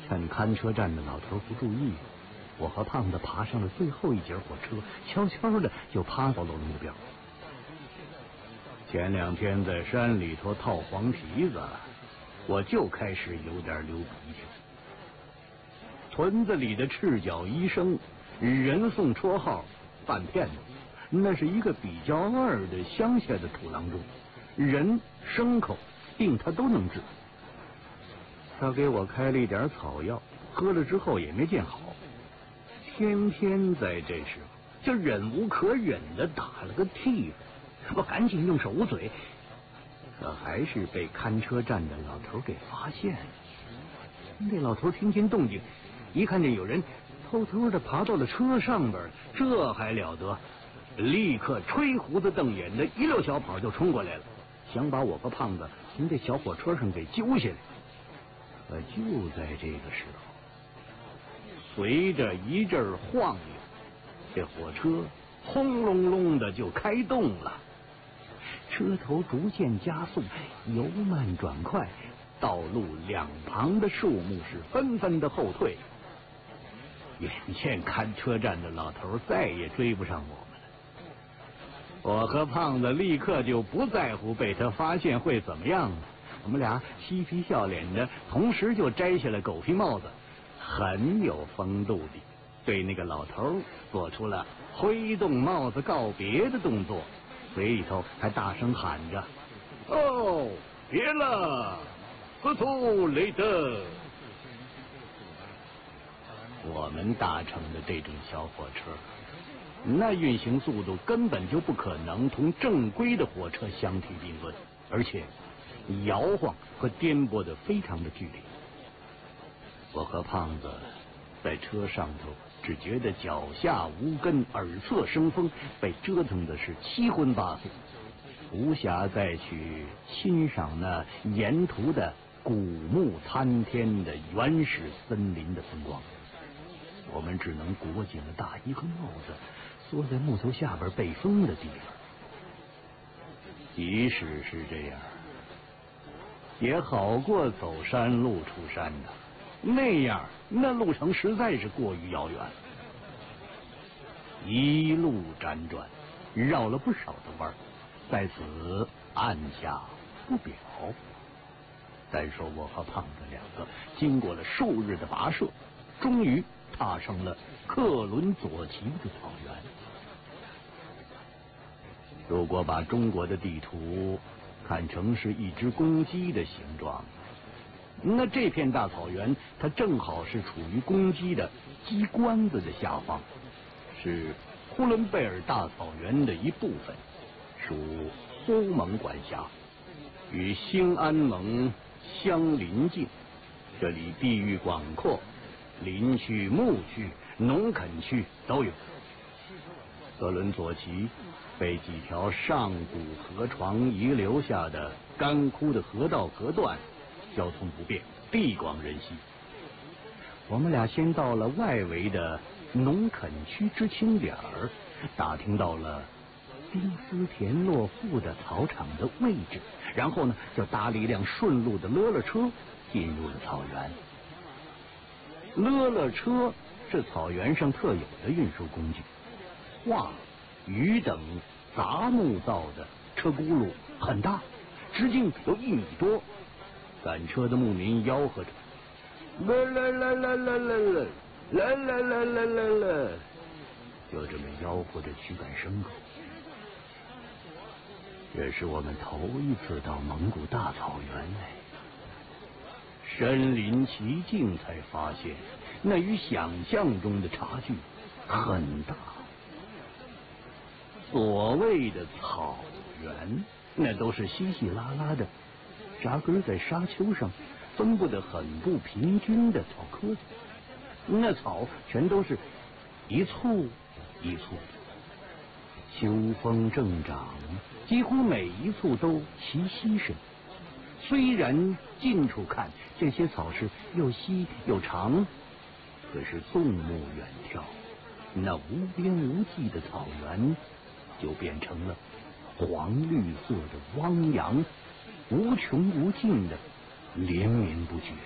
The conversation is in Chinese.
趁看车站的老头不注意，我和胖子爬上了最后一节火车，悄悄的就趴到了目标。前2天在山里头套黄皮子，我就开始有点流鼻涕。屯子里的赤脚医生，人送绰号半骗子，那是一个比较二的乡下的土郎中，人牲口病他都能治。他给我开了一点草药，喝了之后也没见好，偏偏在这时候就忍无可忍的打了个嚏，我赶紧用手捂嘴，可还是被看车站的老头给发现了。那老头听见动静，一看见有人偷偷的爬到了车上边，这还了得，立刻吹胡子瞪眼的一溜小跑就冲过来了，想把我和胖子从这小火车上给揪下来。可就在这个时候，随着一阵晃悠，这火车轰隆隆的就开动了，车头逐渐加速，由慢转快，道路两旁的树木是纷纷的后退。眼见看车站的老头再也追不上我们了，我和胖子立刻就不在乎被他发现会怎么样了。我们俩嬉皮笑脸的，同时就摘下了狗皮帽子，很有风度的对那个老头做出了挥动帽子告别的动作，嘴里头还大声喊着：“哦，别了，司徒雷德！”我们搭乘的这种小火车，那运行速度根本就不可能同正规的火车相提并论，而且摇晃和颠簸的非常的剧烈。我和胖子在车上头只觉得脚下无根，耳侧生风，被折腾的是七荤八素，无暇再去欣赏那沿途的古木参天的原始森林的风光。我们只能裹紧了大衣和帽子，缩在木头下边背风的地方。即使是这样，也好过走山路出山的，那样那路程实在是过于遥远，一路辗转，绕了不少的弯，在此按下不表。再说我和胖子两个经过了数日的跋涉，终于踏上了克伦佐奇的草原。如果把中国的地图看成是一只公鸡的形状，那这片大草原它正好是处于公鸡的鸡冠子的下方，是呼伦贝尔大草原的一部分，属呼蒙管辖，与兴安盟相邻近。这里地域广阔，林区、牧区、农垦区都有。克伦佐奇被几条上古河床遗留下的干枯的河道隔断，交通不便，地广人稀。我们俩先到了外围的农垦区知青点儿，打听到了丁思田落户的草场的位置，然后呢就搭了一辆顺路的勒勒车进入了草原。勒勒车是草原上特有的运输工具，桦、榆等杂木造的车轱辘很大，直径有1米多。赶车的牧民吆喝着：“啦啦啦啦啦啦啦啦啦啦啦啦啦！”就这么吆喝着驱赶牲口。这是我们头一次到蒙古大草原内，身临其境才发现，那与想象中的差距很大。所谓的草原，那都是稀稀拉拉的扎根在沙丘上分布得很不平均的草棵子，那草全都是一簇一簇的，秋风正长，几乎每一簇都齐膝深。虽然近处看这些草是又稀又长，可是纵目远眺，那无边无际的草原就变成了黄绿色的汪洋，无穷无尽的连绵不绝。